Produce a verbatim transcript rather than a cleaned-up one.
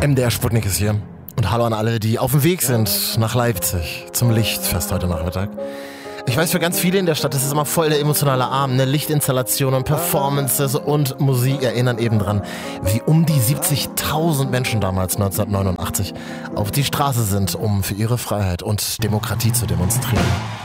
M D R Sputnik ist hier. Und hallo an alle, die auf dem Weg sind nach Leipzig zum Lichtfest heute Nachmittag. Ich weiß, für ganz viele in der Stadt ist es immer voll der emotionale Abend. Ne? Lichtinstallationen, Performances und Musik erinnern eben dran, wie um die siebzigtausend Menschen damals neunzehnhundertneunundachtzig auf die Straße sind, um für ihre Freiheit und Demokratie zu demonstrieren.